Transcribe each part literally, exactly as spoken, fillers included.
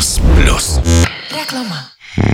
Erasmus Plus. Reklama.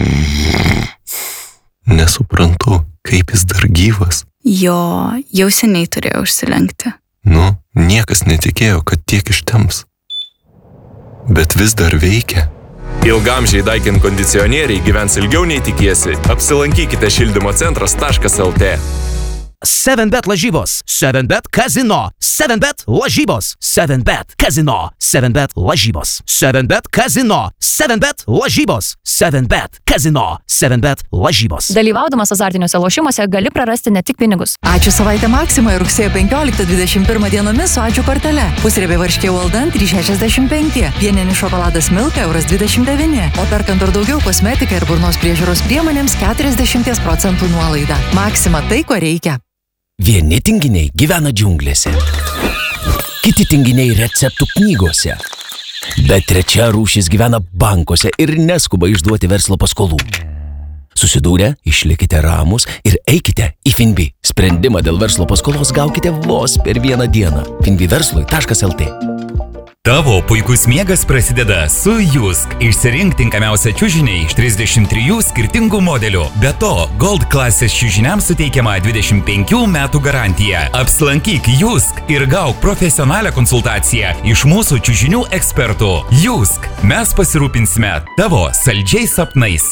Nesuprantu, kaip jis dar gyvas. Jo, jau seniai turėjo užsilenkti. Nu, niekas netikėjo, kad tiek ištems. Bet vis dar veikia. Ilgamžiai Daikin kondicionieriai gyvens ilgiau nei tikiesi. Apsilankykite šildymo centras taškas el tė. seven bet lažybos, seven bet kazino, seven bet lažybos, seven bet kazino, seven bet lažybos, seven bet kazino, seven bet lažybos, seven bet kazino, seven bet lažybos. Dalyvaudamas azartiniuose lošimuose gali prarasti ne tik pinigus. Ačiū savaitę Maksimoje rugsėjo penkioliktą dvidešimt pirmą dienomis su ačiū kortele. Pusriebė varškė Walden trys šešiasdešimt penki, pieninis šokoladas Milka euras dvidešimt devyni, o perkant ar daugiau kosmetiką ir burnos priežiūros priemonėms keturiasdešimt procentų nuolaida. Maksima tai, ko reikia. Vieni tinginiai gyvena džiunglėse, kiti tinginiai receptų knygose, bet trečia rūšis gyvena bankuose ir neskuba išduoti verslo paskolų. Susidūrę, išlikite ramus ir eikite į Finbi. Sprendimą dėl verslo paskolos gaukite vos per vieną dieną. finbi verslui taškas el tė. Tavo puikus miegas prasideda su Jusk. Išsirink tinkamiausią čiužinį iš trisdešimt trijų skirtingų modelių. Be to, Gold klasės čiužiniams suteikiama dvidešimt penkių metų garantija. Apsilankyk Jusk ir gauk profesionalią konsultaciją iš mūsų čiužinių ekspertų. Jusk. Mes pasirūpinsime tavo saldžiais sapnais.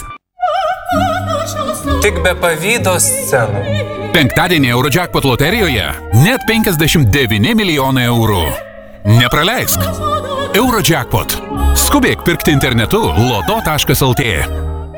Tik be pavydo scenų. Penktadienį Eurojackpot loterijoje net penkiasdešimt devyni milijonai eurų. Nepraleisk. Eurojackpot. Skubėk pirkti internetu loto taškas el tė.